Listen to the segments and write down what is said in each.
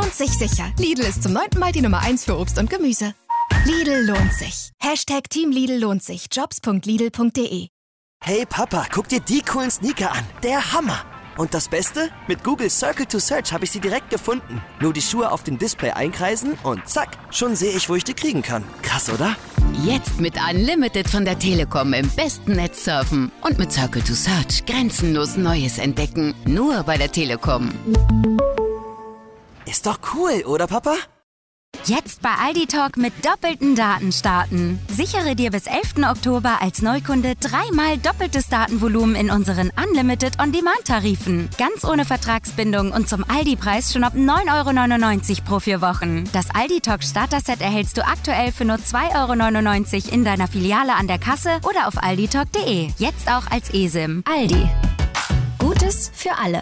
lohnt sich sicher. Lidl ist zum 9. Mal die Nummer 1 für Obst und Gemüse. Lidl lohnt sich. #Team Lidl lohnt sich. Jobs.lidl.de. Hey Papa, guck dir die coolen Sneaker an. Der Hammer. Und das Beste? Mit Google Circle to Search habe ich sie direkt gefunden. Nur die Schuhe auf dem Display einkreisen und zack, schon sehe ich, wo ich die kriegen kann. Krass, oder? Jetzt mit Unlimited von der Telekom im besten Netz surfen. Und mit Circle to Search grenzenlos Neues entdecken. Nur bei der Telekom. Ist doch cool, oder Papa? Jetzt bei Aldi Talk mit doppelten Daten starten. Sichere dir bis 11. Oktober als Neukunde 3-mal doppeltes Datenvolumen in unseren Unlimited On-Demand-Tarifen. Ganz ohne Vertragsbindung und zum Aldi-Preis schon ab 9,99 € pro 4 Wochen. Das Aldi Talk Starter-Set erhältst du aktuell für nur 2,99 € in deiner Filiale an der Kasse oder auf alditalk.de. Jetzt auch als eSIM. Aldi. Gutes für alle.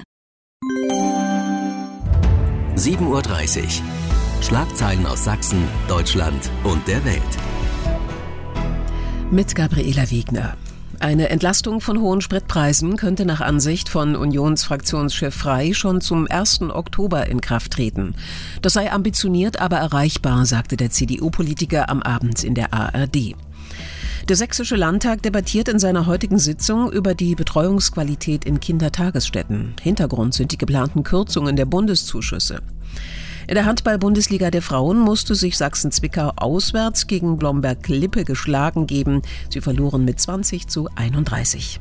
7:30 Uhr. Schlagzeilen aus Sachsen, Deutschland und der Welt. Mit Gabriela Wiegner. Eine Entlastung von hohen Spritpreisen könnte nach Ansicht von Unionsfraktionschef Frey schon zum 1. Oktober in Kraft treten. Das sei ambitioniert, aber erreichbar, sagte der CDU-Politiker am Abend in der ARD. Der Sächsische Landtag debattiert in seiner heutigen Sitzung über die Betreuungsqualität in Kindertagesstätten. Hintergrund sind die geplanten Kürzungen der Bundeszuschüsse. In der Handball-Bundesliga der Frauen musste sich Sachsen-Zwickau auswärts gegen Blomberg-Lippe geschlagen geben. Sie verloren mit 20:31.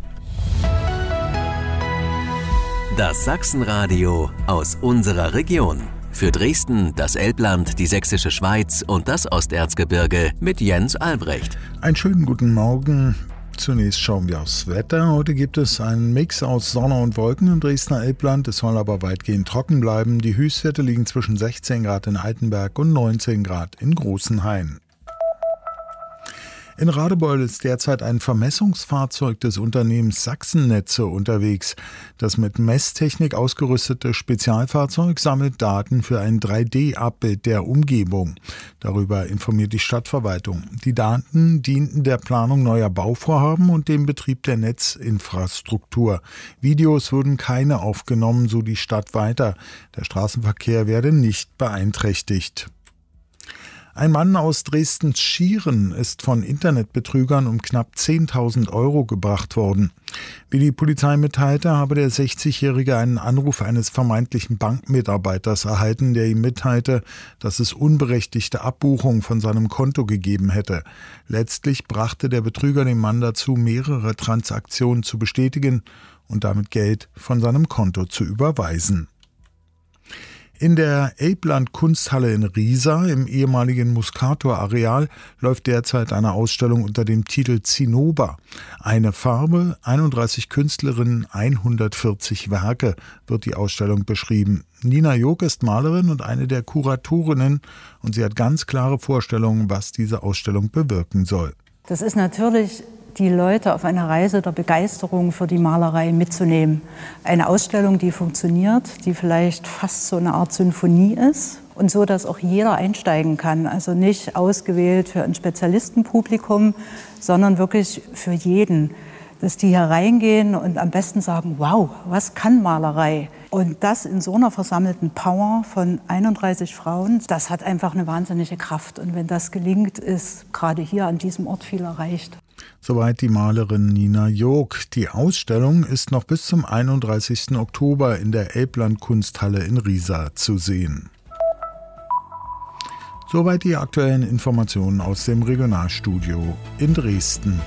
Das Sachsenradio aus unserer Region. Für Dresden, das Elbland, die Sächsische Schweiz und das Osterzgebirge mit Jens Albrecht. Einen schönen guten Morgen. Zunächst schauen wir aufs Wetter. Heute gibt es einen Mix aus Sonne und Wolken im Dresdner Elbland. Es soll aber weitgehend trocken bleiben. Die Höchstwerte liegen zwischen 16 Grad in Altenberg und 19 Grad in Großenhain. In Radebeul ist derzeit ein Vermessungsfahrzeug des Unternehmens Sachsennetze unterwegs. Das mit Messtechnik ausgerüstete Spezialfahrzeug sammelt Daten für ein 3D-Abbild der Umgebung. Darüber informiert die Stadtverwaltung. Die Daten dienten der Planung neuer Bauvorhaben und dem Betrieb der Netzinfrastruktur. Videos würden keine aufgenommen, so die Stadt weiter. Der Straßenverkehr werde nicht beeinträchtigt. Ein Mann aus Dresden-Schieren ist von Internetbetrügern um knapp 10.000 € gebracht worden. Wie die Polizei mitteilte, habe der 60-Jährige einen Anruf eines vermeintlichen Bankmitarbeiters erhalten, der ihm mitteilte, dass es unberechtigte Abbuchungen von seinem Konto gegeben hätte. Letztlich brachte der Betrüger den Mann dazu, mehrere Transaktionen zu bestätigen und damit Geld von seinem Konto zu überweisen. In der Elbland Kunsthalle in Riesa, im ehemaligen Muscator-Areal, läuft derzeit eine Ausstellung unter dem Titel Zinnober. Eine Farbe, 31 Künstlerinnen, 140 Werke, wird die Ausstellung beschrieben. Nina Jog ist Malerin und eine der Kuratorinnen und sie hat ganz klare Vorstellungen, was diese Ausstellung bewirken soll. Das ist natürlich die Leute auf eine Reise der Begeisterung für die Malerei mitzunehmen. Eine Ausstellung, die funktioniert, die vielleicht fast so eine Art Sinfonie ist und so, dass auch jeder einsteigen kann. Also nicht ausgewählt für ein Spezialistenpublikum, sondern wirklich für jeden. Dass die hier reingehen und am besten sagen, wow, was kann Malerei? Und das in so einer versammelten Power von 31 Frauen, das hat einfach eine wahnsinnige Kraft. Und wenn das gelingt, ist gerade hier an diesem Ort viel erreicht. Soweit die Malerin Nina Jog. Die Ausstellung ist noch bis zum 31. Oktober in der Elbland Kunsthalle in Riesa zu sehen. Soweit die aktuellen Informationen aus dem Regionalstudio in Dresden.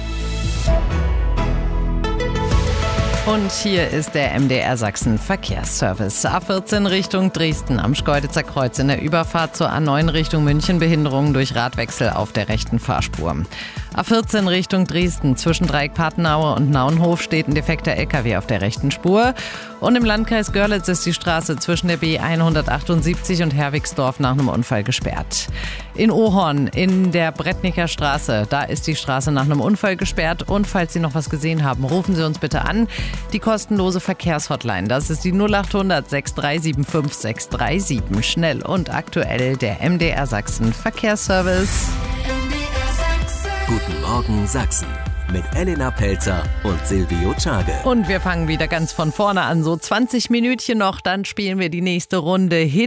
Und hier ist der MDR Sachsen Verkehrsservice. A14 Richtung Dresden am Schkeuditzer Kreuz in der Überfahrt zur A9 Richtung München Behinderungen durch Radwechsel auf der rechten Fahrspur. A14 Richtung Dresden zwischen Dreieck-Patenaue und Naunhof steht ein defekter LKW auf der rechten Spur. Und im Landkreis Görlitz ist die Straße zwischen der B178 und Herwigsdorf nach einem Unfall gesperrt. In Ohorn in der Brettniker Straße, da ist die Straße nach einem Unfall gesperrt. Und falls Sie noch was gesehen haben, rufen Sie uns bitte an. Die kostenlose Verkehrshotline, das ist die 0800 6375 637. Schnell und aktuell der MDR Sachsen Verkehrsservice. Guten Morgen Sachsen mit Elena Pelzer und Silvio Czage. Und wir fangen wieder ganz von vorne an, so 20 Minütchen noch, dann spielen wir die nächste Runde hin.